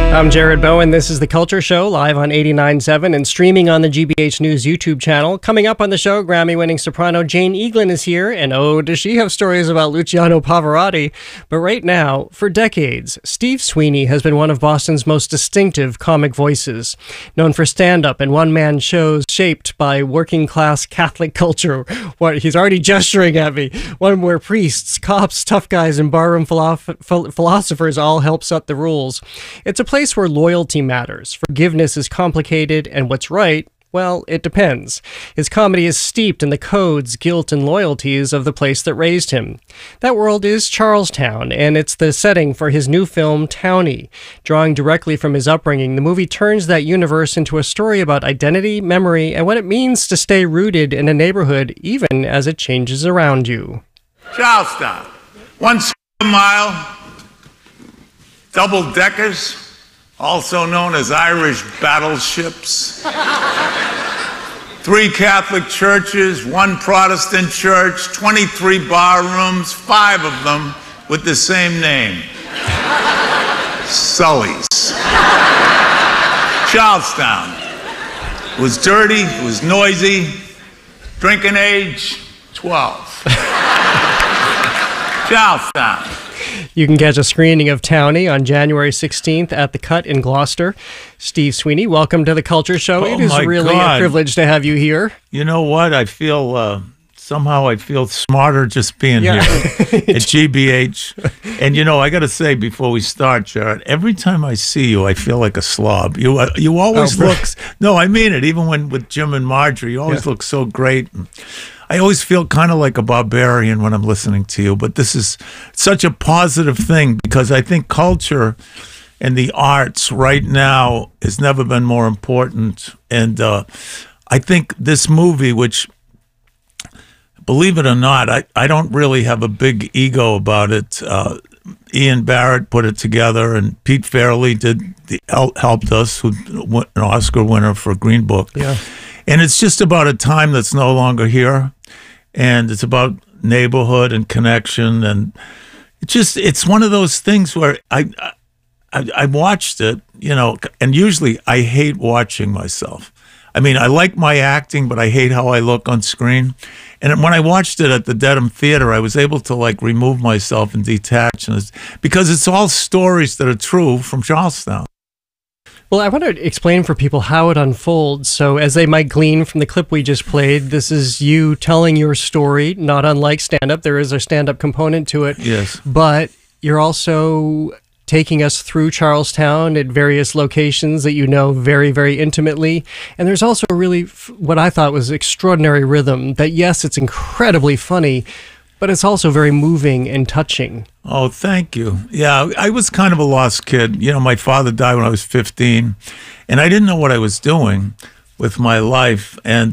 I'm Jared Bowen. This is The Culture Show, live on 89.7 and streaming on the GBH News YouTube channel. Coming up on the show, Grammy-winning soprano Jane Eaglin is here, and oh, does she have stories about Luciano Pavarotti. But right now, for decades, Steve Sweeney has been one of Boston's most distinctive comic voices. Known for stand-up and one-man shows shaped by working-class Catholic culture. What, he's already gesturing at me. One where priests, cops, tough guys, and barroom philosophers all help set the rules. It's a place where loyalty matters, forgiveness is complicated, and what's right, well, it depends. His comedy is steeped in the codes, guilt, and loyalties of the place that raised him. That world is Charlestown, and it's the setting for his new film, Townie. Drawing directly from his upbringing, the movie turns that universe into a story about identity, memory, and what it means to stay rooted in a neighborhood, even as it changes around you. Charlestown, 1 mile, double-deckers, also known as Irish battleships. 3 Catholic churches, 1 Protestant church, 23 bar rooms, 5 of them with the same name. Sully's. Charlestown. It was dirty, it was noisy. Drinking age, 12. Charlestown. You can catch a screening of Townie on January 16th at The Cut in Gloucester. Steve Sweeney, welcome to The Culture Show. It is really a privilege to have you here. You know what? I feel, somehow I feel smarter just being here at GBH. And, you know, I got to say before we start, Jared, every time I see you, I feel like a slob. You always look, no, I mean it, even when with Jim and Marjorie, you always look so great. I always feel kind of like a barbarian when I'm listening to you, but this is such a positive thing because I think culture and the arts right now has never been more important. And I think this movie, which, believe it or not, I don't really have a big ego about it. Ian Barrett put it together, and Pete Fairley helped us, who's an Oscar winner for Green Book. Yeah. And it's just about a time that's no longer here. And it's about neighborhood and connection. And it's one of those things where I watched it, you know, and usually I hate watching myself. I mean, I like my acting, but I hate how I look on screen. And when I watched it at the Dedham Theater, I was able to like remove myself and detach, because it's all stories that are true from Charlestown. Well, I want to explain for people how it unfolds. So as they might glean from the clip we just played, this is you telling your story, not unlike stand-up. There is a stand-up component to it. Yes. But you're also taking us through Charlestown at various locations that you know very, very intimately. And there's also really what I thought was extraordinary rhythm that, yes, it's incredibly funny, but it's also very moving and touching. Oh, thank you. Yeah, I was kind of a lost kid. You know, my father died when I was 15, and I didn't know what I was doing with my life. And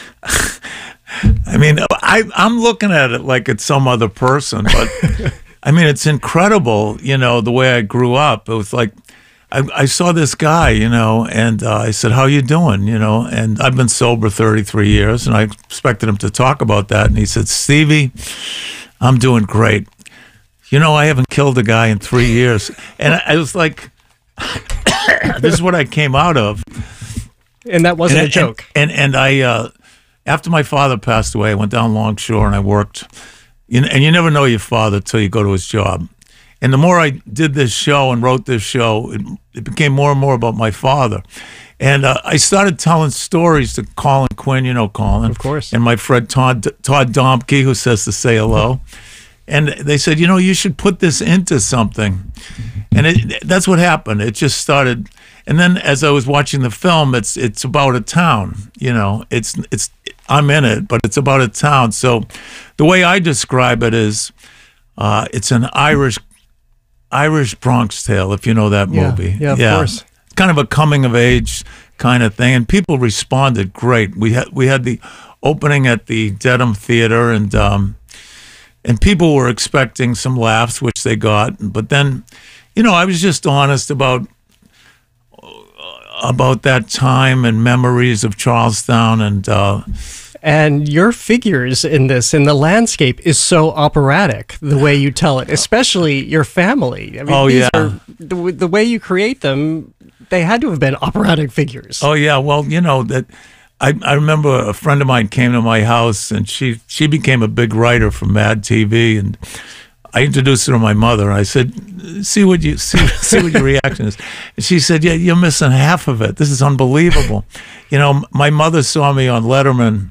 I mean, I'm looking at it like it's some other person, but I mean, it's incredible, you know, the way I grew up. It was like, I saw this guy, you know, and I said, how you doing, you know? And I've been sober 33 years, and I expected him to talk about that. And he said, Stevie, I'm doing great. You know, I haven't killed a guy in 3 years. And I was like, this is what I came out of. And that wasn't a joke. And I, after my father passed away, I went down Longshore and I worked. And you never know your father till you go to his job. And the more I did this show and wrote this show, it became more and more about my father. And I started telling stories to Colin Quinn, you know Colin. Of course. And my friend Todd Domke, who says to say hello. And they said, you know, you should put this into something. And that's what happened. It just started. And then as I was watching the film, it's about a town, you know. I'm in it, but it's about a town. So the way I describe it is it's an Irish Bronx Tale, if you know that movie. Yeah, of course. It's kind of a coming of age kind of thing, and people responded great. We had the opening at the Dedham Theater, and people were expecting some laughs, which they got. But then, you know, I was just honest about that time and memories of Charlestown, and And your figures in this, in the landscape, is so operatic, the way you tell it, especially your family. I mean, these are, the way you create them, they had to have been operatic figures. Oh, yeah. Well, you know, that I remember a friend of mine came to my house, and she became a big writer for Mad TV, and I introduced her to my mother. I said, see what your reaction is. And she said, yeah, you're missing half of it. This is unbelievable. You know, my mother saw me on Letterman,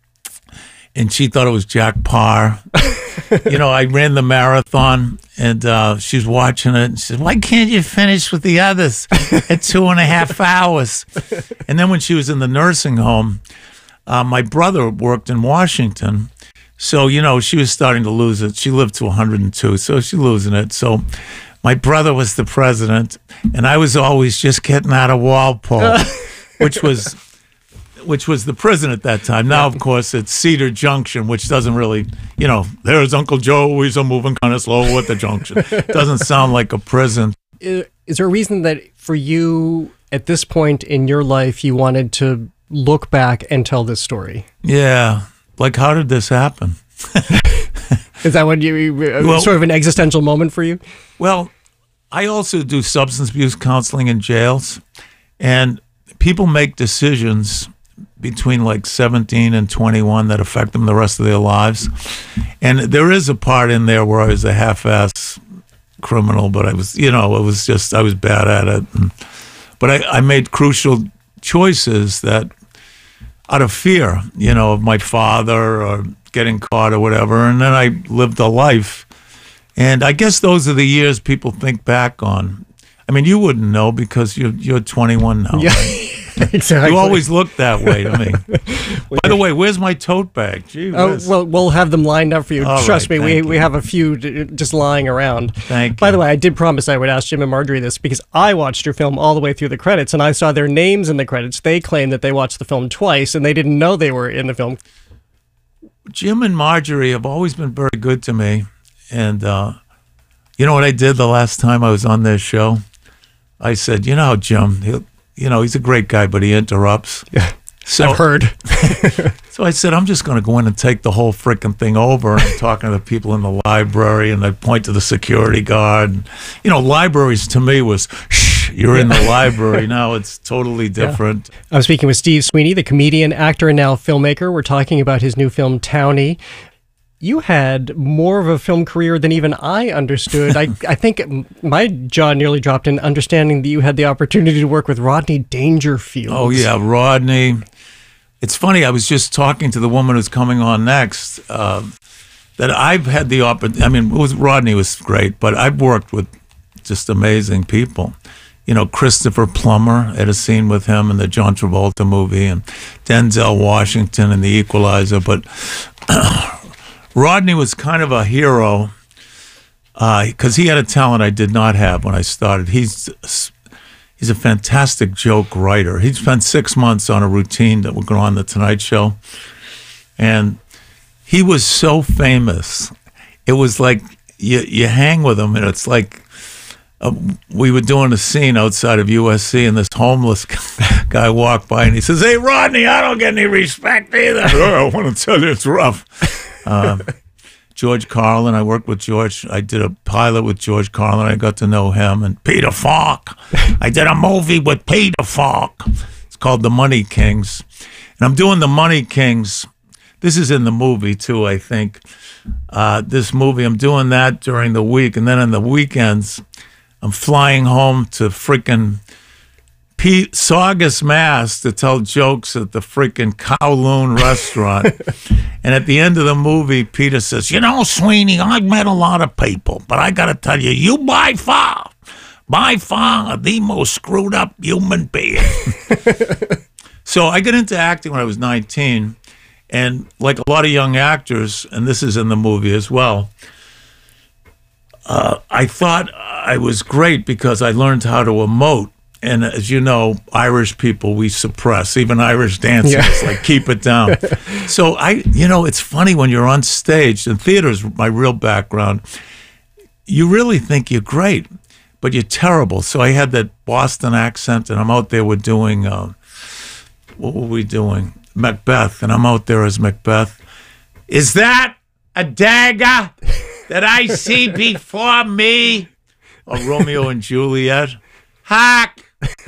and she thought it was Jack Parr. You know, I ran the marathon, and she's watching it, and she said, why can't you finish with the others at 2.5 hours? And then when she was in the nursing home, my brother worked in Washington. So, you know, she was starting to lose it. She lived to 102, so she's losing it. So my brother was the president, and I was always just getting out of Walpole, which was the prison at that time. Now, of course, it's Cedar Junction, which doesn't really, you know, there's Uncle Joe, he's moving kind of slow at the junction. Doesn't sound like a prison. Is there a reason that for you, at this point in your life, you wanted to look back and tell this story? Yeah. Like, how did this happen? Is that what sort of an existential moment for you? Well, I also do substance abuse counseling in jails, and people make decisions between like 17 and 21 that affect them the rest of their lives. And there is a part in there where I was a half-ass criminal, but I was, you know, it was just, I was bad at it. But I made crucial choices that, out of fear, you know, of my father or getting caught or whatever. And then I lived a life. And I guess those are the years people think back on. I mean, you wouldn't know because you're 21 now. Yeah, right? Exactly. You always look that way to me. By the way, where's my tote bag? Gee whiz. Well, we'll have them lined up for you. All Trust right, me, we have a few just lying around. Thank you. By the way, I did promise I would ask Jim and Marjorie this because I watched your film all the way through the credits, and I saw their names in the credits. They claim that they watched the film twice, and they didn't know they were in the film. Jim and Marjorie have always been very good to me. And you know what I did the last time I was on their show? I said, you know, Jim, he's a great guy, but he interrupts. Yeah, so, I've heard. So I said, I'm just going to go in and take the whole freaking thing over. And I'm talking to the people in the library, and I point to the security guard. And, you know, libraries to me was, shh, you're in the library. Now it's totally different. Yeah. I'm speaking with Steve Sweeney, the comedian, actor, and now filmmaker. We're talking about his new film, Townie. You had more of a film career than even I understood. I think my jaw nearly dropped in understanding that you had the opportunity to work with Rodney Dangerfield. Oh, yeah, Rodney. It's funny, I was just talking to the woman who's coming on next, that I've had the opportunity. I mean, Rodney was great, but I've worked with just amazing people. You know, Christopher Plummer, had a scene with him in the John Travolta movie, and Denzel Washington in The Equalizer, but Rodney was kind of a hero because he had a talent I did not have when I started. He's a fantastic joke writer. He spent 6 months on a routine that would go on The Tonight Show, and he was so famous. It was like you hang with him, and it's like we were doing a scene outside of USC, and this homeless guy walked by, and he says, "Hey, Rodney, I don't get any respect either." I want to tell you, it's rough. George Carlin, I worked with George. I did a pilot with George Carlin. I got to know him. And Peter Falk. I did a movie with Peter Falk. It's called The Money Kings. And I'm doing The Money Kings. This is in the movie, too, I think. This movie, I'm doing that during the week. And then on the weekends, I'm flying home to freaking Saugus, Mass. to tell jokes at the freaking Kowloon restaurant. And at the end of the movie, Peter says, "You know, Sweeney, I've met a lot of people, but I got to tell you, you by far are the most screwed up human being." So I got into acting when I was 19. And like a lot of young actors, and this is in the movie as well, I thought I was great because I learned how to emote. And as you know, Irish people, we suppress. Even Irish dancers, like, keep it down. So it's funny when you're on stage, and theater's my real background, you really think you're great, but you're terrible. So I had that Boston accent, and I'm out there, we're doing, what were we doing? Macbeth, and I'm out there as Macbeth. Is that a dagger that I see before me? Or Romeo and Juliet. Hark!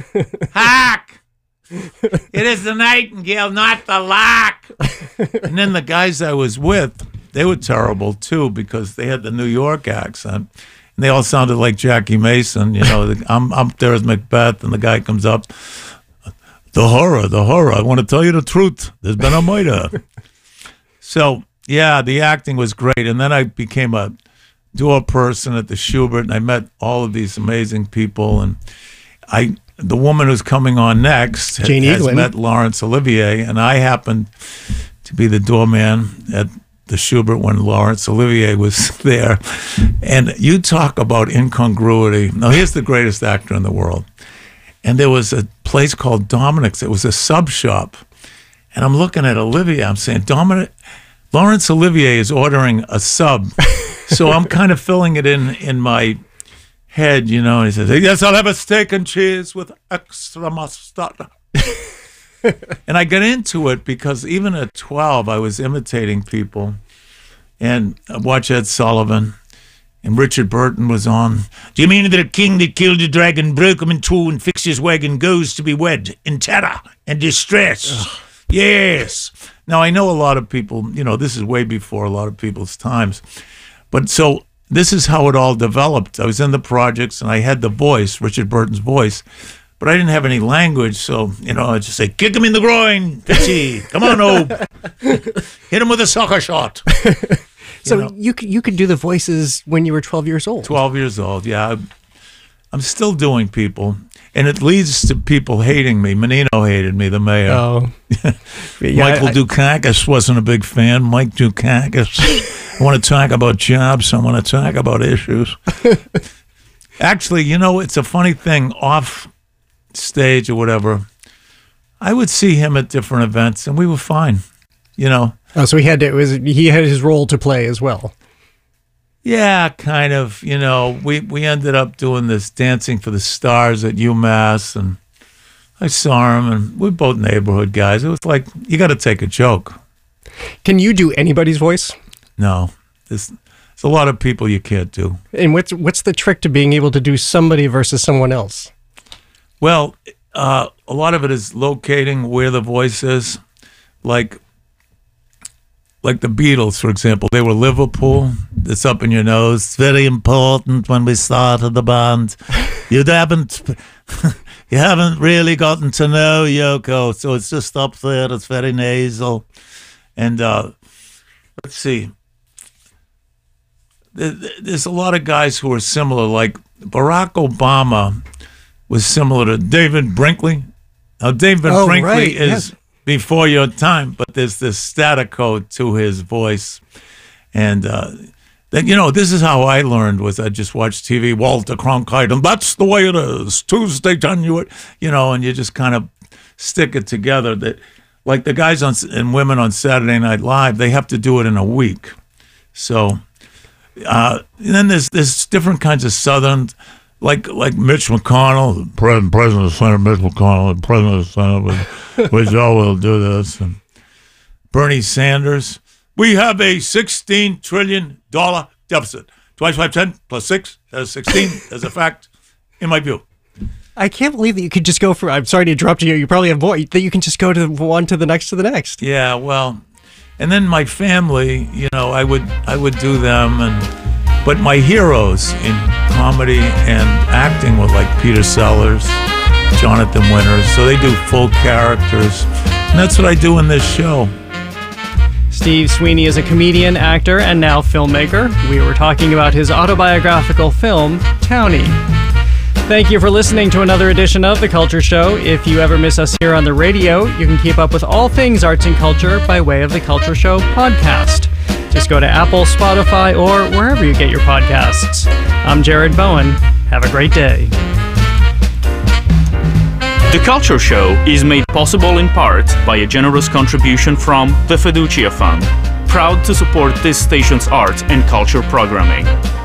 Hark! It is the nightingale, not the lark. And then the guys I was with, they were terrible too because they had the New York accent. And they all sounded like Jackie Mason. You know, I'm up there as Macbeth, and the guy comes up. The horror. I want to tell you the truth. There's been a murder. So, yeah, the acting was great. And then I became a door person at the Schubert, and I met all of these amazing people. And the woman who's coming on next has met Laurence Olivier, and I happened to be the doorman at the Schubert when Laurence Olivier was there. And you talk about incongruity. Now, here's the greatest actor in the world. And there was a place called Dominic's. It was a sub shop. And I'm looking at Olivier. I'm saying, Laurence Olivier is ordering a sub. So I'm kind of filling it in my head, you know. And he says, yes, I'll have a steak and cheese with extra mustard. And I got into it because even at 12, I was imitating people. And I watched Ed Sullivan. And Richard Burton was on. Do you mean that a king that killed a dragon, broke him in two, and fixed his wagon goes to be wed in terror and distress? Ugh. Yes. Now, I know a lot of people, you know, this is way before a lot of people's times. But so this is how it all developed. I was in the projects, and I had the voice, Richard Burton's voice, but I didn't have any language. So, you know, I'd just say, kick him in the groin, Fitzy. Come on, Obe. Hit him with a soccer shot. So you could do the voices when you were 12 years old. 12 years old, yeah. I'm still doing people, and it leads to people hating me. Menino hated me, the mayor. Oh. Michael Dukakis wasn't a big fan. Mike Dukakis. I want to talk about jobs. I want to talk about issues. Actually, you know, it's a funny thing. Off stage or whatever, I would see him at different events, and we were fine, you know. Oh, so he had his role to play as well. Yeah, kind of. You know, we ended up doing this Dancing for the Stars at UMass, and I saw him, and we're both neighborhood guys. It was like, you got to take a joke. Can you do anybody's voice? No, there's a lot of people you can't do. And what's the trick to being able to do somebody versus someone else? Well, a lot of it is locating where the voice is, like the Beatles, for example. They were Liverpool. It's up in your nose. It's very important when we started the band. You haven't really gotten to know Yoko, so it's just up there. It's very nasal. And let's see. There's a lot of guys who are similar. Like Barack Obama was similar to David Brinkley. Now, David Brinkley is before your time, but there's this staccato to his voice. And then, you know, this is how I learned, was I just watched TV, Walter Cronkite, and that's the way it is, Tuesday, January, you know, and you just kind of stick it together. That, like the guys and women on Saturday Night Live, they have to do it in a week. So then there's different kinds of Southern, like Mitch McConnell, President of the Senate, Mitch McConnell, the President of the Senate, we all will do this. And Bernie Sanders, we have a $16 trillion deficit. 2510 plus 6, that's 16, as a fact, in my view. I can't believe that you could just go for, I'm sorry to interrupt you, you probably have more, that you can just go to one to the next to the next. Yeah, well, and then my family, you know, I would do them, but my heroes in comedy and acting were like Peter Sellers, Jonathan Winters, so they do full characters, and that's what I do in this show. Steve Sweeney is a comedian, actor, and now filmmaker. We were talking about his autobiographical film, Townie. Thank you for listening to another edition of The Culture Show. If you ever miss us here on the radio, you can keep up with all things arts and culture by way of The Culture Show podcast. Just go to Apple, Spotify, or wherever you get your podcasts. I'm Jared Bowen. Have a great day. The Culture Show is made possible in part by a generous contribution from the Fiducia Fund, proud to support this station's arts and culture programming.